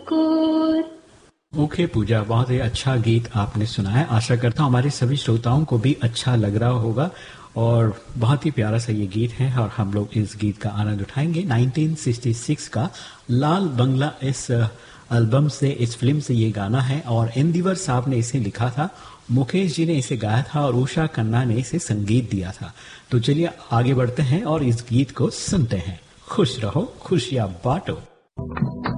Thakur. Okay पूजा, बहुत ही अच्छा गीत आपने सुना है। आशा करता हूँ हमारे सभी श्रोताओं को भी अच्छा लग रहा होगा और बहुत ही प्यारा सा ये गीत है और हम लोग इस गीत का आनंद उठाएंगे। 1966 का लाल बंगला इस एल्बम से, इस फिल्म से ये गाना है और इंदिवर साहब ने इसे लिखा था, मुकेश जी ने इसे गाया था और उषा खन्ना ने इसे संगीत दिया था। तो चलिए आगे बढ़ते हैं और इस गीत को सुनते हैं। खुश रहो, खुशियां बांटो।